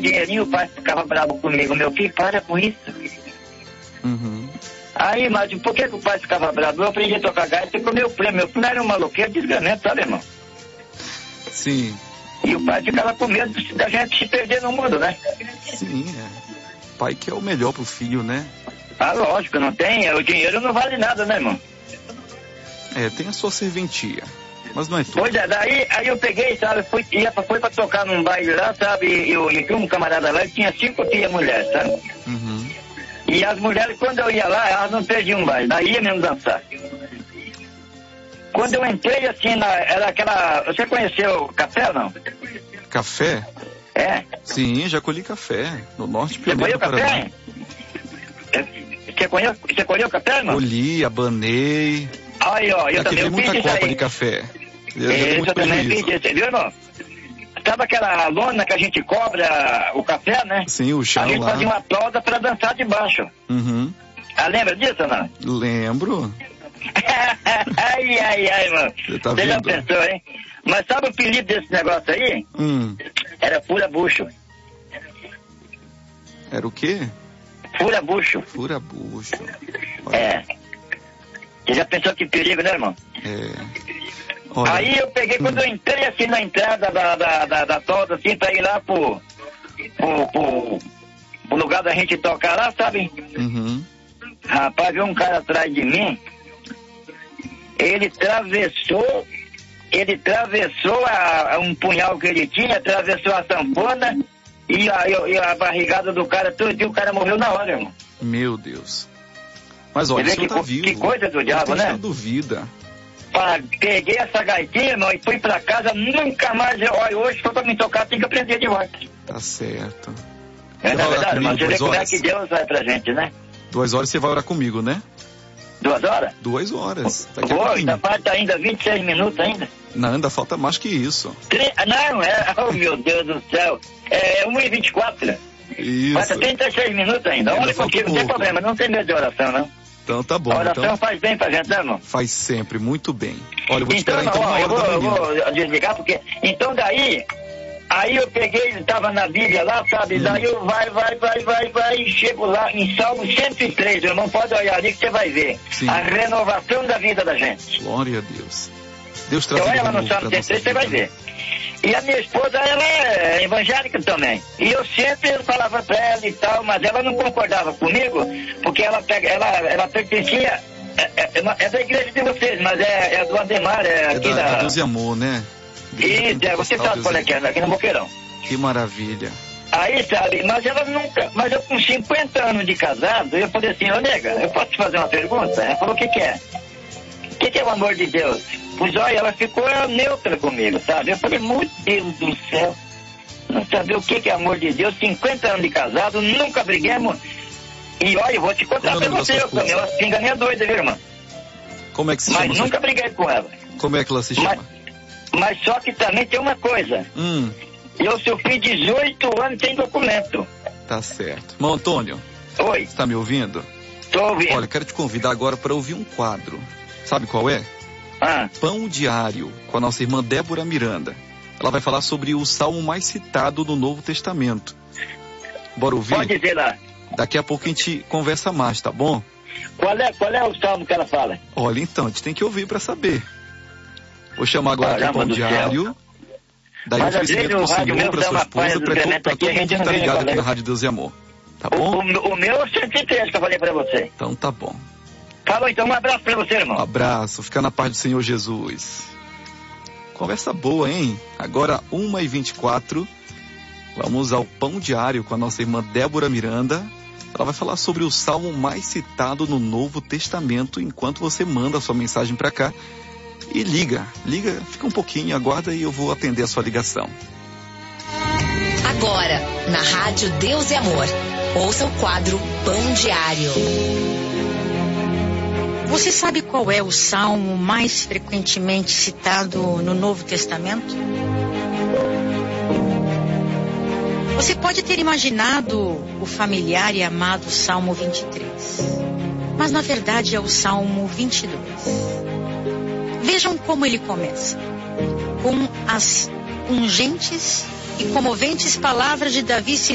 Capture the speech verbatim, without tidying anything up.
dinheirinho, o pai ficava bravo comigo. Meu filho, para com isso. Uhum. Aí, mas por que, que o pai ficava bravo? Eu aprendi a tocar gaita com meu primo. Meu primo era um maloqueiro desgramento, sabe, irmão? Sim. E o pai ficava com medo da gente se perder no mundo, né? Sim, é. Pai que é o melhor pro filho, né? Ah, lógico, não tem. O dinheiro não vale nada, né, irmão? É, tem a sua serventia, mas não é tudo. Pois é, daí aí eu peguei, sabe, fui, ia, fui pra tocar num baile lá, sabe, e eu, e tinha um camarada lá e tinha cinco tias mulheres, sabe? Uhum. E as mulheres, quando eu ia lá, elas não perdiam baile, daí ia mesmo dançar. Quando eu entrei assim, na, era aquela... Você conheceu café ou não? Café? É. Sim, já colhi café, no norte Você colheu café? Você colheu, você colheu café, irmão? Colhi, abanei. Aí, ó, eu já também quebrei muita fiz copa isso aí. de café. Eu, Isso, eu também fiz isso, viu, irmão? Sabe aquela lona que a gente cobra o café, né? Sim, o chão lá. A gente lá. fazia uma toda pra dançar debaixo. Uhum. Ah, lembra disso, não? Lembro. ai, ai, ai, mano. Você tá Você já vendo? pensou, hein? Mas sabe o apelido desse negócio aí? Hum. Era fura bucho. Era o quê? Fura bucho. Fura bucho. Olha. É. Você já pensou que perigo, né, irmão? É. Olha. Aí eu peguei, quando eu entrei assim na entrada da, da, da, da toda, assim, pra ir lá pro, pro, pro, pro lugar da gente tocar lá, sabe? Uhum. Rapaz, veio um cara atrás de mim, ele atravessou, ele atravessou a, a um punhal que ele tinha, atravessou a sanfona e a, e a barrigada do cara, tudo, e o cara morreu na hora, irmão. Meu Deus. Mas olha, o senhor que, tá vivo. Que coisa do diabo, né? Não duvida. Peguei essa gaitinha, irmão, e fui pra casa, nunca mais, olha, hoje foi pra me tocar, tem que aprender de volta. Tá certo. É, na verdade, mas você vê como é horas? que Deus vai pra gente, né? Duas horas você vai orar comigo, né? Duas horas? Duas horas. Daqui a Pô, pouquinho. ainda falta ainda vinte e seis minutos ainda. Não, ainda falta mais que isso. Tre... Não, é, oh meu Deus do céu, é uma e vinte e quatro. Isso. Falta trinta e seis minutos ainda, olha contigo, não tem problema, não tem medo de oração, não. Então tá bom. A oração então... faz bem pra gente, né, irmão? Faz sempre, muito bem. Olha, eu vou te então, esperar então ó, na hora eu vou, da eu manhã. vou desligar, porque... Então daí, aí eu peguei, ele tava na Bíblia lá, sabe? Hum. Daí eu vai, vai, vai, vai, vai, e chego lá em Salmo cento e três, irmão, pode olhar ali que você vai ver. Sim. A renovação da vida da gente. Glória a Deus. Deus traz então, vida olha lá no novo Salmo pra cento e três, você vida. vai ver. E a minha esposa, ela é evangélica também. E eu sempre falava pra ela e tal, mas ela não concordava comigo, porque ela, pega, ela, ela pertencia... É, é, é da igreja de vocês, mas é, é do Ademar, é, é aqui da, da... da Deus e Amor, né? Isso, é, você sabe qual é que é, aqui no Boqueirão. Que maravilha. Aí, sabe, mas ela nunca... Mas eu com cinquenta anos de casado, eu falei assim, ô nega, eu posso te fazer uma pergunta? Ela falou, o que que é? O que que é o amor de Deus? Pois olha, ela ficou neutra comigo, sabe? Eu falei, meu Deus do céu, não sabia o que que é amor de Deus, cinquenta anos de casado, nunca briguemos. E olha, eu vou te contar Como pra você, eu também, ela pinga minha doida, viu, irmão? Como é que se mas chama? Mas nunca briguei com ela. Como é que ela se chama? Mas, mas só que também tem uma coisa. Hum. Eu sofri dezoito anos sem documento. Tá certo. Irmão Antônio. Oi. Você tá me ouvindo? Tô ouvindo. Olha, quero te convidar agora para ouvir um quadro. Sabe qual é? Ah. Pão Diário, com a nossa irmã Débora Miranda. Ela vai falar sobre o salmo mais citado no Novo Testamento. Bora ouvir? Pode dizer lá. Daqui a pouco a gente conversa mais, tá bom? Qual é, qual é o salmo que ela fala? Olha, então, a gente tem que ouvir para saber. Vou chamar agora aqui o Pão Diário. Daí um oferecimento pro Senhor, para sua esposa, para todo mundo que tá ligado aqui na Rádio Deus e Amor. Tá bom? O, o, o meu é o cento e três que eu falei para você. Então tá bom. Falou, então um abraço para você, irmão. Um abraço, fica na paz do Senhor Jesus. Conversa boa, hein? Agora, uma e vinte e quatro. Vamos ao Pão Diário com a nossa irmã Débora Miranda. Ela vai falar sobre o salmo mais citado no Novo Testamento, enquanto você manda a sua mensagem para cá. E liga, liga, fica um pouquinho, aguarda e eu vou atender a sua ligação. Agora, na Rádio Deus e Amor, ouça o quadro Pão Diário. Você sabe qual é o salmo mais frequentemente citado no Novo Testamento? Você pode ter imaginado o familiar e amado Salmo vinte e três, mas na verdade é o Salmo vinte e dois. Vejam como ele começa, com as ungentes e comoventes palavras de Davi